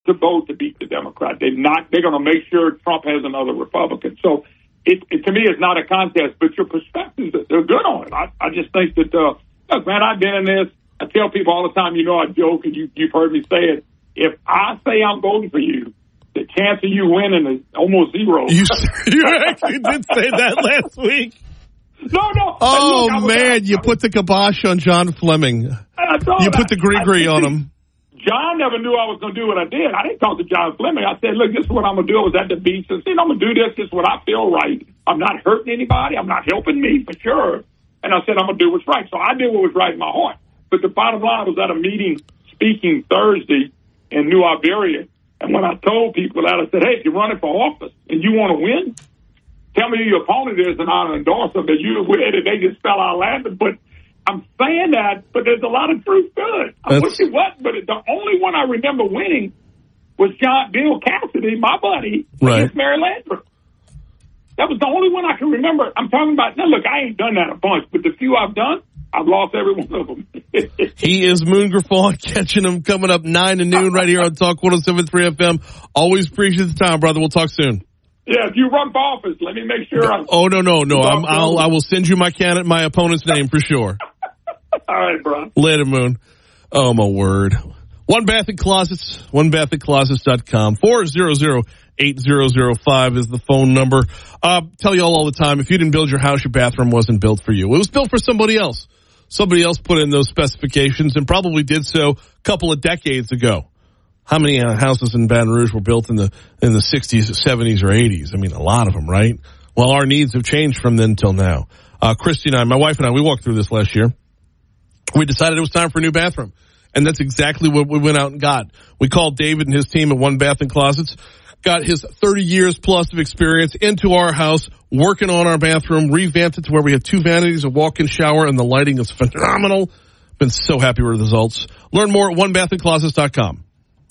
to vote to beat the Democrat. They're going to make sure Trump has another Republican. So it to me, it's not a contest, but your perspectives, they're good on it. I just think that, look, man, I've been in this. I tell people all the time, I joke, and you've heard me say it. If I say I'm voting for you, the chance of you winning is almost zero. You actually did say that last week. No. Oh, man, you put the kibosh on John Fleming. You put the gree-gree on him. John never knew I was going to do what I did. I didn't talk to John Fleming. I said, look, this is what I'm going to do. I was at the beach. I said, I'm going to do this. This is what I feel right. I'm not hurting anybody. I'm not helping me, for sure. And I said, I'm going to do what's right. So I did what was right in my heart. But the bottom line, I was at a meeting speaking Thursday in New Iberia. And when I told people that, I said, hey, if you're running for office and you want to win, tell me who your opponent is and I'll endorse them. And you win, and they just fell out laughing. But I'm saying that, but there's a lot of truth to it. I wish it wasn't, but the only one I remember winning was Bill Cassidy, my buddy, against Mary Landrieu. That was the only one I can remember. I'm talking about, now look, I ain't done that a bunch, but the few I've done, I've lost every one of them. He is Moon Griffon, catching him coming up 9 to noon right here on Talk 107.3 FM. Always appreciate the time, brother. We'll talk soon. Yeah, if you run for office, let me make sure. No. I will send you my opponent's name for sure. All right, bro. Later, Moon. Oh, my word. One Bath and Closets, onebathandclosets.com. 400-8005 is the phone number. Tell you all the time, if you didn't build your house, your bathroom wasn't built for you. It was built for somebody else. Somebody else put in those specifications and probably did so a couple of decades ago. How many houses in Baton Rouge were built in the 60s, 70s, or 80s? I mean, a lot of them, right? Well, our needs have changed from then till now. Christy and I, my wife and I, we walked through this last year. We decided it was time for a new bathroom. And that's exactly what we went out and got. We called David and his team at One Bath and Closets, got his 30 years plus of experience into our house, working on our bathroom, revamped it to where we have 2 vanities, a walk-in shower, and the lighting is phenomenal. Been so happy with the results. Learn more at onebathandclosets.com.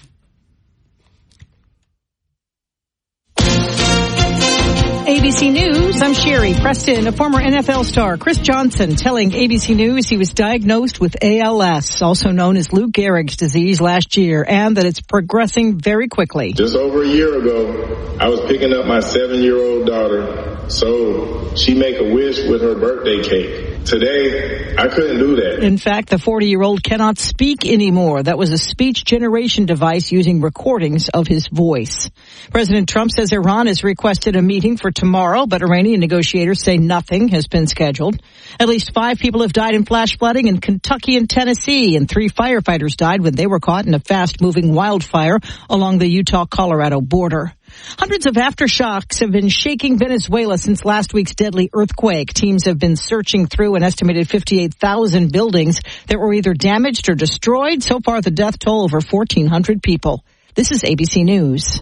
ABC News, I'm Sherry Preston. A former NFL star, Chris Johnson, telling ABC News he was diagnosed with ALS, also known as Lou Gehrig's disease, last year, and that it's progressing very quickly. Just over a year ago, I was picking up my 7-year-old daughter, so she make a wish with her birthday cake. Today, I couldn't do that. In fact, the 40-year-old cannot speak anymore. That was a speech generation device using recordings of his voice. President Trump says Iran has requested a meeting for tomorrow, but Iranian negotiators say nothing has been scheduled. At least 5 people have died in flash flooding in Kentucky and Tennessee, and 3 firefighters died when they were caught in a fast-moving wildfire along the Utah-Colorado border. Hundreds of aftershocks have been shaking Venezuela since last week's deadly earthquake. Teams have been searching through an estimated 58,000 buildings that were either damaged or destroyed. So far, the death toll over 1,400 people. This is ABC News.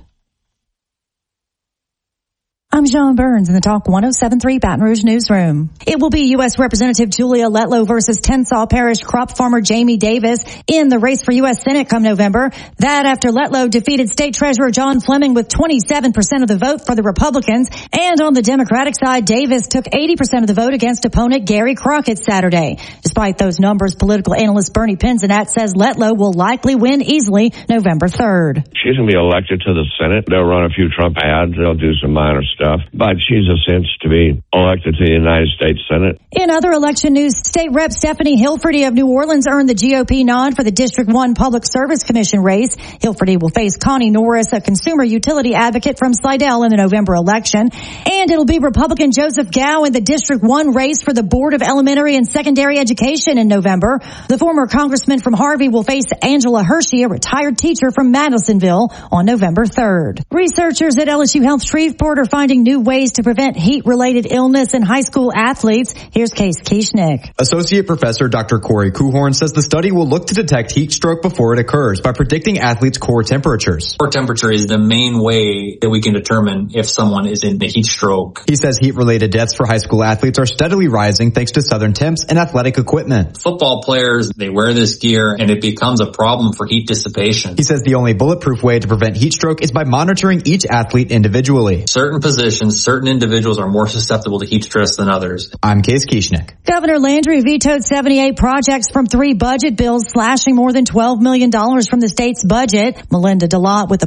I'm Sean Burns in the Talk 107.3 Baton Rouge newsroom. It will be U.S. Representative Julia Letlow versus Tensas Parish crop farmer Jamie Davis in the race for U.S. Senate come November. That after Letlow defeated State Treasurer John Fleming with 27% of the vote for the Republicans. And on the Democratic side, Davis took 80% of the vote against opponent Gary Crockett Saturday. Despite those numbers, political analyst Bernie Pinzinat says Letlow will likely win easily November 3rd. She's going to be elected to the Senate. They'll run a few Trump ads. They'll do some minor stuff, but she's a sense to be elected to the United States Senate. In other election news, State Rep Stephanie Hilferty of New Orleans earned the GOP nod for the District 1 Public Service Commission race. Hilferty will face Connie Norris, a consumer utility advocate from Slidell, in the November election. And it'll be Republican Joseph Gow in the District 1 race for the Board of Elementary and Secondary Education in November. The former congressman from Harvey will face Angela Hershey, a retired teacher from Madisonville, on November 3rd. Researchers at LSU Health Shreveport are finding new ways to prevent heat-related illness in high school athletes. Here's Case Kieschnick. Associate Professor Dr. Corey Kuhorn says the study will look to detect heat stroke before it occurs by predicting athletes' core temperatures. Core temperature is the main way that we can determine if someone is in the heat stroke. He says heat-related deaths for high school athletes are steadily rising thanks to Southern temps and athletic equipment. Football players, they wear this gear and it becomes a problem for heat dissipation. He says the only bulletproof way to prevent heat stroke is by monitoring each athlete individually. Certain positions, certain individuals are more susceptible to heat stress than others. I'm Case Kieschnick. Governor Landry vetoed 78 projects from 3 budget bills, slashing more than $12 million from the state's budget. Melinda DeLotte with the